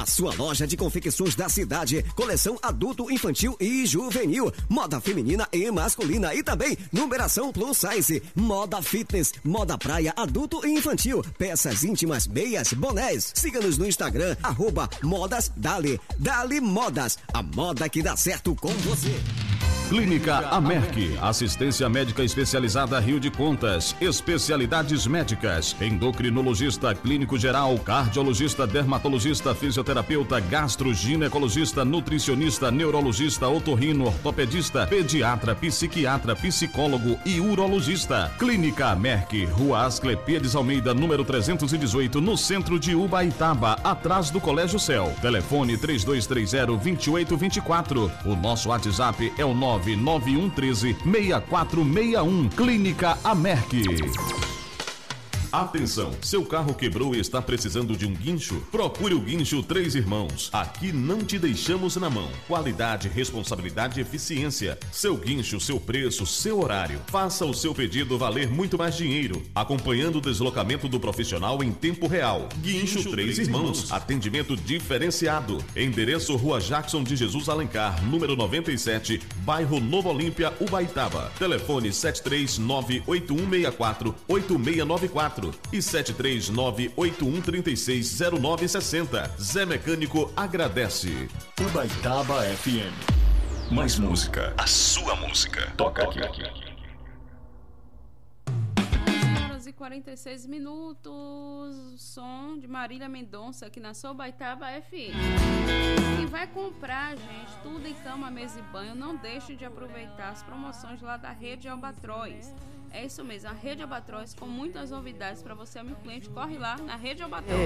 sua loja de confecções da cidade. Coleção adulto, infantil e juvenil. Moda feminina e masculina. E também numeração plus size. Moda fitness, moda praia, adulto e infantil. Peças íntimas, meias, bonés. Siga-nos no Instagram, @modasdali. Dali Modas, a moda que dá certo com você. Clínica Amerc, assistência médica especializada Rio de Contas, especialidades médicas, endocrinologista, clínico geral, cardiologista, dermatologista, fisioterapeuta, gastroginecologista, nutricionista, neurologista, otorrino, ortopedista, pediatra, psiquiatra, psicólogo e urologista. Clínica Amerc, Rua Asclepíades Almeida, número 318, no centro de Ubaitaba, atrás do Colégio Céu. Telefone 3230-2824. O nosso WhatsApp é o 99113-6461. Clínica Amerc. Atenção, seu carro quebrou e está precisando de um guincho? Procure o Guincho Três Irmãos. Aqui não te deixamos na mão. Qualidade, responsabilidade e eficiência. Seu guincho, seu preço, seu horário. Faça o seu pedido valer muito mais dinheiro, acompanhando o deslocamento do profissional em tempo real. Guincho Três Irmãos. Atendimento diferenciado. Endereço Rua Jackson de Jesus Alencar, número 97, bairro Nova Olímpia, Ubaitaba. Telefone 739-8164-8694 e 739-8136-0960. Zé Mecânico agradece. Ubaitaba FM. Mais música. A sua música. Toca aqui. 46 minutos, som de Marília Mendonça aqui na sua Ubaitaba FM. E vai comprar, gente, tudo em cama, mesa e banho, não deixe de aproveitar as promoções lá da Rede Albatroz. É isso mesmo, a Rede Albatroz com muitas novidades para você, meu cliente, corre lá na Rede Albatroz.